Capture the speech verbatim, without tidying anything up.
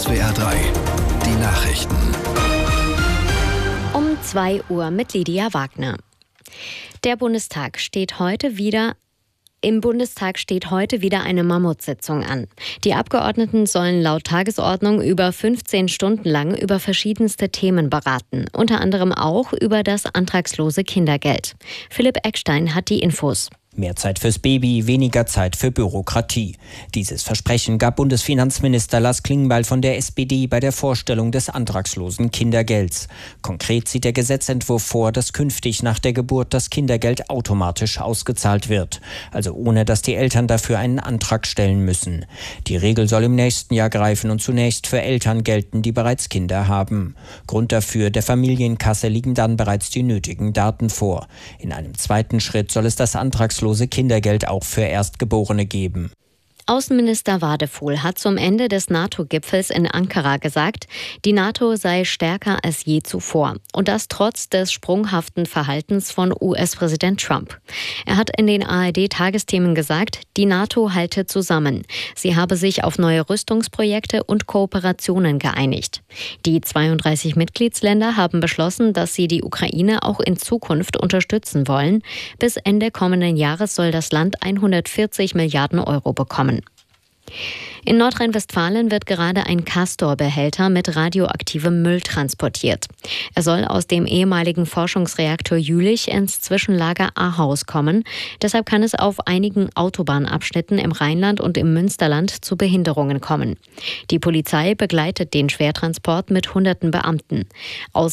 S W R drei, die Nachrichten. Um zwei Uhr mit Lydia Wagner. Der Bundestag steht heute wieder Im Bundestag steht heute wieder eine Mammutsitzung an. Die Abgeordneten sollen laut Tagesordnung über fünfzehn Stunden lang über verschiedenste Themen beraten, unter anderem auch über das antragslose Kindergeld. Philipp Eckstein hat die Infos. Mehr Zeit fürs Baby, weniger Zeit für Bürokratie. Dieses Versprechen gab Bundesfinanzminister Lars Klingbeil von der S P D bei der Vorstellung des antragslosen Kindergelds. Konkret sieht der Gesetzentwurf vor, dass künftig nach der Geburt das Kindergeld automatisch ausgezahlt wird. Also ohne, dass die Eltern dafür einen Antrag stellen müssen. Die Regel soll im nächsten Jahr greifen und zunächst für Eltern gelten, die bereits Kinder haben. Grund dafür: der Familienkasse liegen dann bereits die nötigen Daten vor. In einem zweiten Schritt soll es das antragslose Kindergeld auch für Erstgeborene geben. Außenminister Wadefuhl hat zum Ende des NATO-Gipfels in Ankara gesagt, die NATO sei stärker als je zuvor. Und das trotz des sprunghaften Verhaltens von U S-Präsident Trump. Er hat in den A R D-Tagesthemen gesagt, die NATO halte zusammen. Sie habe sich auf neue Rüstungsprojekte und Kooperationen geeinigt. Die zweiunddreißig Mitgliedsländer haben beschlossen, dass sie die Ukraine auch in Zukunft unterstützen wollen. Bis Ende kommenden Jahres soll das Land hundertvierzig Milliarden Euro bekommen. In Nordrhein-Westfalen wird gerade ein Castor-Behälter mit radioaktivem Müll transportiert. Er soll aus dem ehemaligen Forschungsreaktor Jülich ins Zwischenlager Ahaus kommen. Deshalb kann es auf einigen Autobahnabschnitten im Rheinland und im Münsterland zu Behinderungen kommen. Die Polizei begleitet den Schwertransport mit hunderten Beamten. Aus